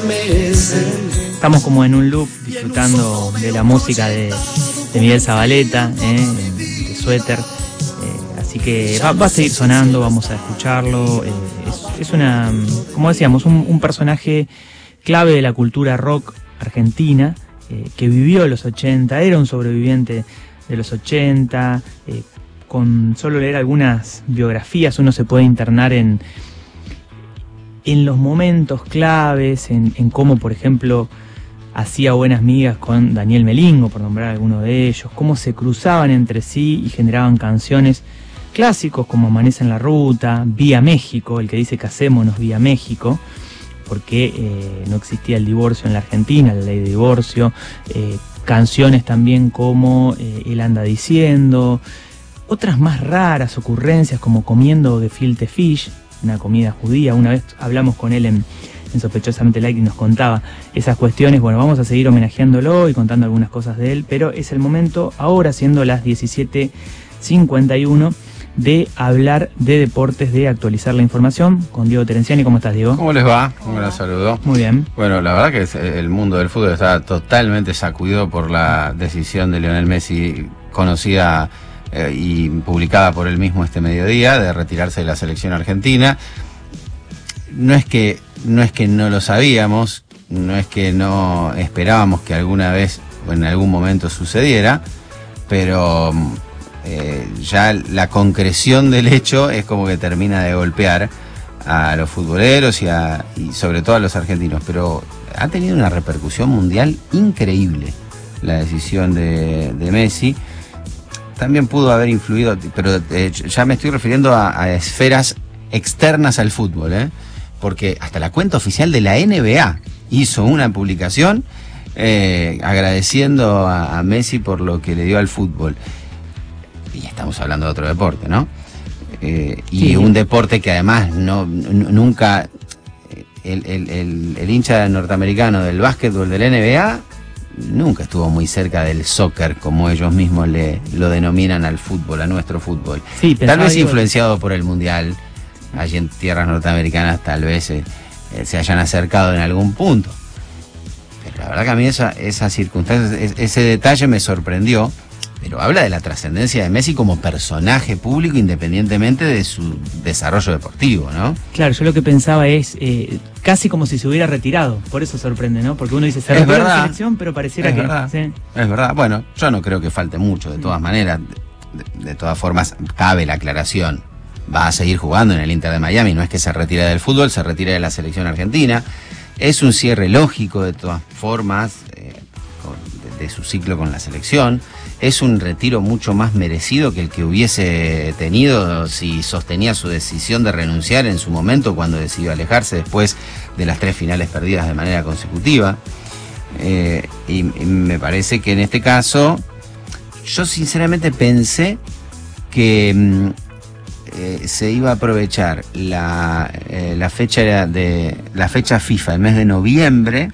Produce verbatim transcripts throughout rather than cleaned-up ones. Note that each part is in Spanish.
Estamos como en un loop disfrutando de la música de, de Miguel Zavaleta, eh, de Suéter. Eh, así que va, va a seguir sonando, vamos a escucharlo. Eh, es, es una, como decíamos, un, un personaje clave de la cultura rock argentina, eh, que vivió los ochenta, era un sobreviviente de los ochenta. Eh, con solo leer algunas biografías uno se puede internar en, en los momentos claves, en, en cómo, por ejemplo, hacía buenas migas con Daniel Melingo, por nombrar alguno de ellos, cómo se cruzaban entre sí y generaban canciones clásicos como Amanece en la Ruta, Vía México, el que dice casémonos Vía México, porque eh, no existía el divorcio en la Argentina, la ley de divorcio, eh, canciones también como eh, Él anda diciendo, otras más raras ocurrencias como Comiendo gefilte fish, una comida judía. Una vez hablamos con él en, en Sospechosamente Light y nos contaba esas cuestiones. Bueno, vamos a seguir homenajeándolo y contando algunas cosas de él, pero es el momento, ahora siendo las diecisiete cincuenta y uno, de hablar de deportes, de actualizar la información con Diego Terenciani. ¿Cómo estás, Diego? ¿Cómo les va? Un gran saludo. Muy bien. Bueno, la verdad que el mundo del fútbol está totalmente sacudido por la decisión de Lionel Messi, conocida eh, y publicada por él mismo este mediodía, de retirarse de la selección argentina. No es que no es que no lo sabíamos, no es que no esperábamos que alguna vez o en algún momento sucediera, pero eh, ya la concreción del hecho es como que termina de golpear a los futboleros y, a, y sobre todo a los argentinos. Pero ha tenido una repercusión mundial increíble la decisión de, de Messi. También pudo haber influido, pero eh, ya me estoy refiriendo a, a esferas externas al fútbol, ¿eh? Porque hasta la cuenta oficial de la N B A hizo una publicación eh, agradeciendo a, a Messi por lo que le dio al fútbol. Y estamos hablando de otro deporte, ¿no? Eh, y sí, un deporte que además no n- nunca el, el, el, el hincha norteamericano del básquetbol de la N B A nunca estuvo muy cerca del soccer, como ellos mismos le lo denominan al fútbol, a nuestro fútbol. Sí, tal vez digo, influenciado por el mundial. Allí en tierras norteamericanas tal vez eh, se hayan acercado en algún punto. Pero la verdad que a mí esa, esa circunstancia, ese detalle me sorprendió. Pero habla de la trascendencia de Messi como personaje público independientemente de su desarrollo deportivo, ¿no? Claro, yo lo que pensaba es eh, casi como si se hubiera retirado. Por eso sorprende, ¿no? Porque uno dice, se retiró de la selección, pero pareciera que... Verdad. ¿Sí? Es verdad. Bueno, yo no creo que falte mucho, de todas maneras. De, de todas formas, cabe la aclaración. Va a seguir jugando en el Inter de Miami. No es que se retire del fútbol, se retire de la selección argentina. Es un cierre lógico, de todas formas, eh, de, de su ciclo con la selección. Es un retiro mucho más merecido que el que hubiese tenido si sostenía su decisión de renunciar en su momento cuando decidió alejarse después de las tres finales perdidas de manera consecutiva. Eh, y, y me parece que en este caso, yo sinceramente pensé que mm, eh, se iba a aprovechar la, eh, la fecha de la fecha FIFA, el mes de noviembre,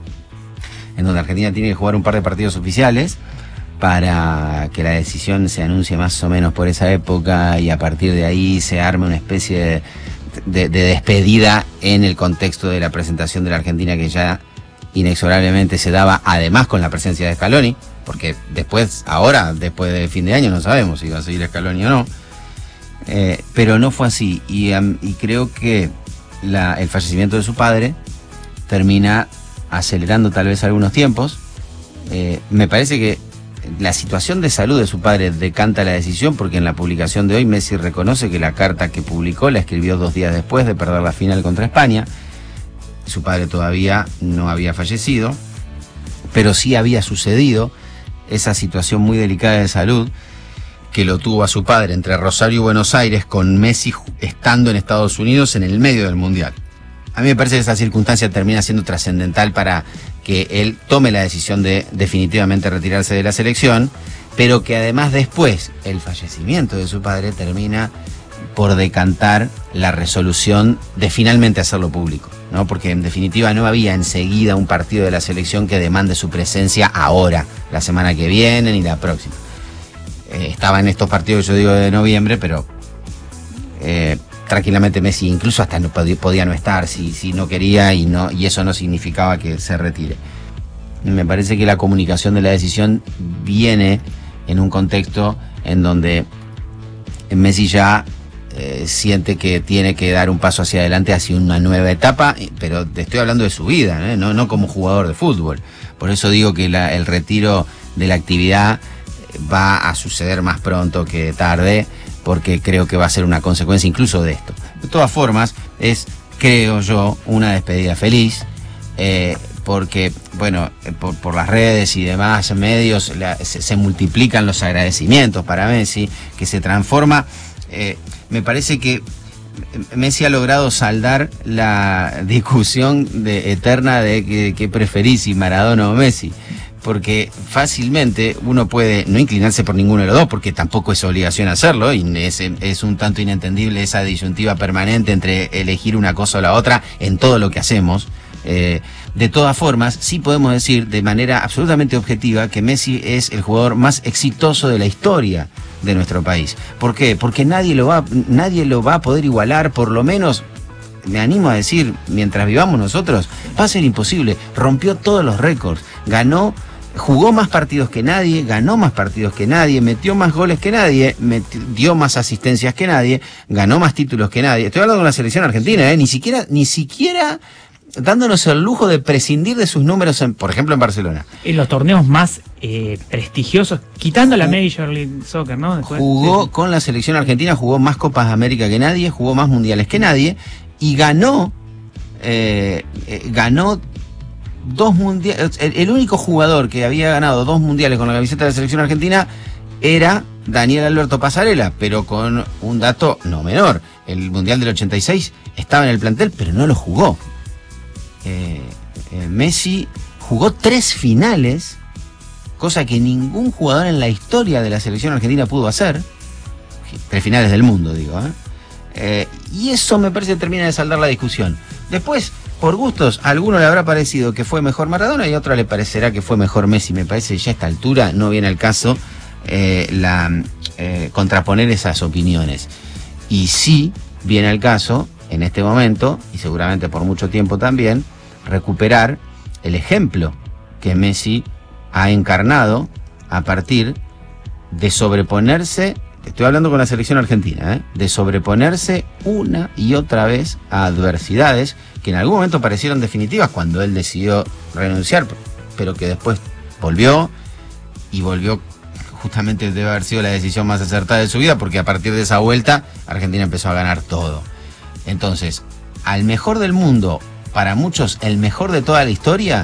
en donde Argentina tiene que jugar un par de partidos oficiales, para que la decisión se anuncie más o menos por esa época y a partir de ahí se arme una especie de, de, de despedida en el contexto de la presentación de la Argentina, que ya inexorablemente se daba además con la presencia de Scaloni, porque después, ahora, después de fin de año, no sabemos si va a seguir Scaloni o no, eh, pero no fue así y, um, y creo que la, el fallecimiento de su padre termina acelerando tal vez algunos tiempos. Eh, me parece que la situación de salud de su padre decanta la decisión, porque en la publicación de hoy Messi reconoce que la carta que publicó la escribió dos días después de perder la final contra España. Su padre todavía no había fallecido, pero sí había sucedido esa situación muy delicada de salud que lo tuvo a su padre entre Rosario y Buenos Aires, con Messi estando en Estados Unidos en el medio del Mundial. A mí me parece que esa circunstancia termina siendo trascendental para que él tome la decisión de definitivamente retirarse de la selección, pero que además después el fallecimiento de su padre termina por decantar la resolución de finalmente hacerlo público, ¿no? Porque en definitiva no había enseguida un partido de la selección que demande su presencia ahora, la semana que viene ni la próxima. Eh, estaba en estos partidos, yo digo, de noviembre, pero eh, tranquilamente Messi incluso hasta no podía, podía no estar si, si no quería y, no, y eso no significaba que se retire. Me parece que la comunicación de la decisión viene en un contexto en donde Messi ya eh, siente que tiene que dar un paso hacia adelante hacia una nueva etapa, pero te estoy hablando de su vida, ¿eh? no, no como jugador de fútbol. Por eso digo que la, el retiro de la actividad va a suceder más pronto que tarde, porque creo que va a ser una consecuencia incluso de esto. De todas formas, es, creo yo, una despedida feliz, eh, porque, bueno, por, por las redes y demás medios la, se, se multiplican los agradecimientos para Messi, que se transforma. Eh, me parece que Messi ha logrado saldar la discusión de, eterna de que, que preferís, si Maradona o Messi, porque fácilmente uno puede no inclinarse por ninguno de los dos, porque tampoco es obligación hacerlo, y es, es un tanto inentendible esa disyuntiva permanente entre elegir una cosa o la otra en todo lo que hacemos. Eh, de todas formas, sí podemos decir de manera absolutamente objetiva que Messi es el jugador más exitoso de la historia de nuestro país. ¿Por qué? Porque nadie lo va, nadie lo va a poder igualar, por lo menos, me animo a decir, mientras vivamos nosotros, va a ser imposible. Rompió todos los récords, ganó, jugó más partidos que nadie, ganó más partidos que nadie, metió más goles que nadie, metió, dio más asistencias que nadie, ganó más títulos que nadie. Estoy hablando de una selección argentina, ¿eh? Ni siquiera, ni siquiera dándonos el lujo de prescindir de sus números, en, por ejemplo, en Barcelona. En los torneos más eh, prestigiosos, quitando la Major League Soccer, ¿no? Después, jugó sí. Con la selección argentina, jugó más Copas de América que nadie, jugó más mundiales que nadie, y ganó, eh, eh, ganó dos mundiales. El, el único jugador que había ganado dos mundiales con la camiseta de la selección argentina era Daniel Alberto Pasarela, pero con un dato no menor. El mundial del ochenta y seis estaba en el plantel, pero no lo jugó. Eh, eh, Messi jugó tres finales, cosa que ningún jugador en la historia de la selección argentina pudo hacer. Tres finales del mundo, digo, ¿eh? Eh, y eso me parece que termina de saldar la discusión. Después, por gustos, a alguno le habrá parecido que fue mejor Maradona y a otro le parecerá que fue mejor Messi. Me parece que ya a esta altura no viene al caso eh, la, eh, contraponer esas opiniones. Y sí viene al caso, en este momento, y seguramente por mucho tiempo también, recuperar el ejemplo que Messi ha encarnado a partir de sobreponerse, estoy hablando con la selección argentina, ¿eh? de sobreponerse una y otra vez a adversidades que en algún momento parecieron definitivas cuando él decidió renunciar, pero que después volvió, y volvió justamente debe haber sido la decisión más acertada de su vida, porque a partir de esa vuelta Argentina empezó a ganar todo. Entonces, al mejor del mundo, para muchos el mejor de toda la historia,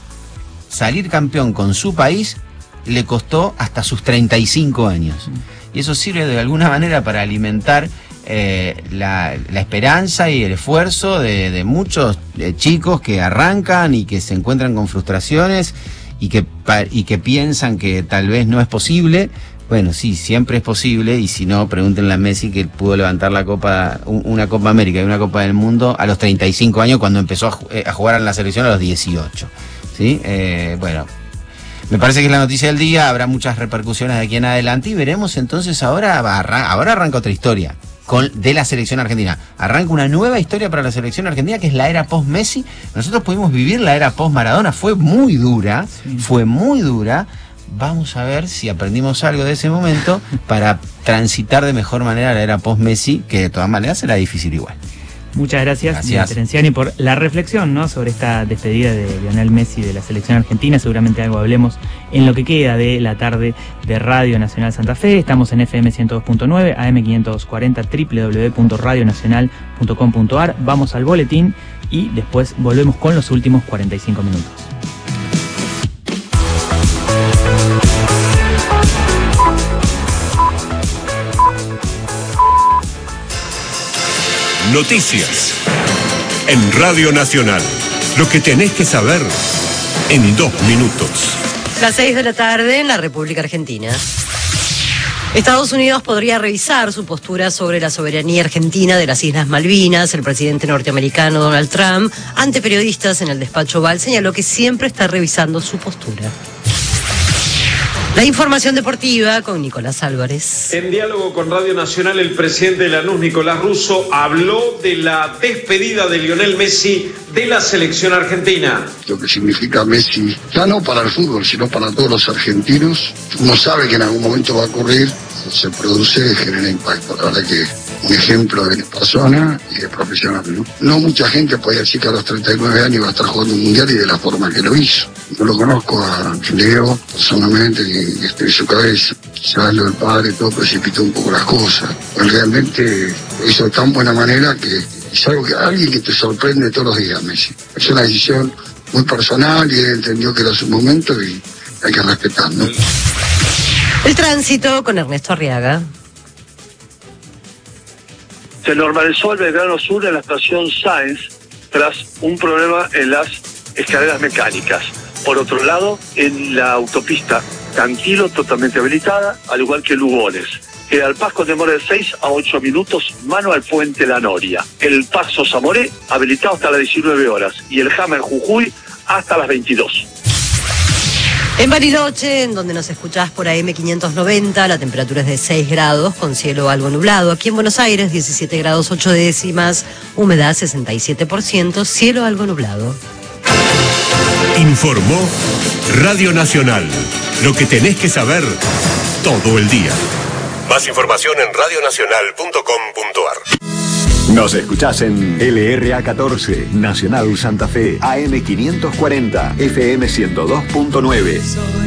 salir campeón con su país le costó hasta sus treinta y cinco años. Y eso sirve de alguna manera para alimentar eh, la, la esperanza y el esfuerzo de, de muchos eh, chicos que arrancan y que se encuentran con frustraciones y que, y que piensan que tal vez no es posible. Bueno, sí, siempre es posible, y si no, pregúntenle a Messi, que pudo levantar la Copa, una Copa América y una Copa del Mundo a los treinta y cinco años, cuando empezó a, a jugar en la selección a los dieciocho. ¿Sí? Eh, bueno, me parece que es la noticia del día, habrá muchas repercusiones de aquí en adelante, y veremos entonces ahora, ahora arranca otra historia con, de la selección argentina. Arranca una nueva historia para la selección argentina, que es la era post-Messi. Nosotros pudimos vivir la era post-Maradona, fue muy dura, sí. fue muy dura. Vamos a ver si aprendimos algo de ese momento para transitar de mejor manera la era post-Messi, que de todas maneras será difícil igual. Muchas gracias, gracias. Terenciani, por la reflexión, ¿no?, sobre esta despedida de Lionel Messi de la selección argentina. Seguramente algo hablemos en lo que queda de la tarde de Radio Nacional Santa Fe. Estamos en F M ciento dos punto nueve, A M quinientos cuarenta, doble u doble u doble u punto radio nacional punto com punto a r. Vamos al boletín y después volvemos con los últimos cuarenta y cinco minutos. Noticias en Radio Nacional. Lo que tenés que saber en dos minutos. Las seis de la tarde en la República Argentina. Estados Unidos podría revisar su postura sobre la soberanía argentina de las Islas Malvinas. El presidente norteamericano Donald Trump, ante periodistas en el despacho Oval, señaló que siempre está revisando su postura. La información deportiva con Nicolás Álvarez. En diálogo con Radio Nacional, el presidente de Lanús, Nicolás Russo, habló de la despedida de Lionel Messi de la selección argentina. Lo que significa Messi, ya no para el fútbol, sino para todos los argentinos. Uno sabe que en algún momento va a ocurrir, se produce, genera impacto. La verdad que un ejemplo de persona y de profesional, ¿no? No mucha gente podía decir que a los treinta y nueve años iba a estar jugando un mundial y de la forma que lo hizo. Yo lo conozco a Leo personalmente y estoy en su cabeza. Quizás lo del padre todo precipitó un poco las cosas. Él realmente lo hizo de tan buena manera que es algo que alguien que te sorprende todos los días, Messi. Es una decisión muy personal y él entendió que era su momento y hay que respetarlo. El tránsito con Ernesto Arriaga. Se normalizó el Belgrano Sur en la estación Sáenz tras un problema en las escaleras mecánicas. Por otro lado, en la autopista Tranquilo, totalmente habilitada, al igual que Lugones. El Pasco demora de seis a ocho minutos, mano al puente La Noria. El Paso Zamoré, habilitado hasta las diecinueve horas. Y el Hammer Jujuy hasta las veintidós. En Bariloche, en donde nos escuchás por A M quinientos noventa, la temperatura es de seis grados, con cielo algo nublado. Aquí en Buenos Aires, diecisiete grados ocho décimas, humedad sesenta y siete por ciento, cielo algo nublado. Informó Radio Nacional. Lo que tenés que saber todo el día. Más información en radio nacional punto com punto ar. Nos escuchás en L R A catorce, Nacional Santa Fe, A M quinientos cuarenta, F M ciento dos punto nueve.